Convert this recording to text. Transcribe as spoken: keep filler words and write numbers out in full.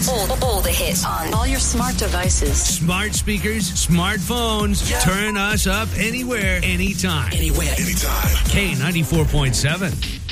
hits. All, all the hits on all your smart devices. Smart speakers, smartphones. Yeah. Turn us up anywhere, anytime. Anywhere. Anytime. K ninety-four point seven.